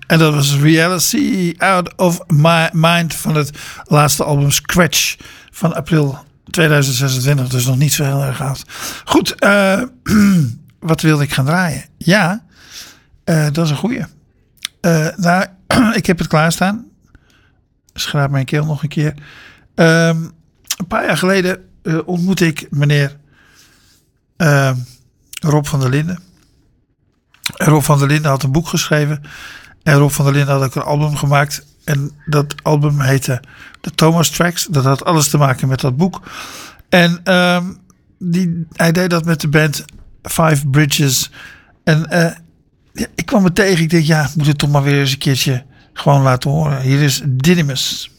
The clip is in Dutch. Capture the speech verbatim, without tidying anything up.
En dat was Reality Out of My Mind van het laatste album Scratch van april tweeduizend zesentwintig. Dus nog niet zo heel erg oud. Goed, uh, wat wilde ik gaan draaien? Ja, uh, dat is een goeie. Uh, nou, ik heb het klaarstaan. Schraap mijn keel nog een keer. Um, een paar jaar geleden uh, ontmoette ik meneer uh, Rob van der Linden. En Rob van der Linden had een boek geschreven. En Rob van der Linden had ook een album gemaakt. En dat album heette The Thomas Tracks. Dat had alles te maken met dat boek. En um, die, hij deed dat met de band Five Bridges. En uh, ja, ik kwam er tegen. Ik dacht, ja, ik moet het toch maar weer eens een keertje gewoon laten horen. Hier is Dynamis.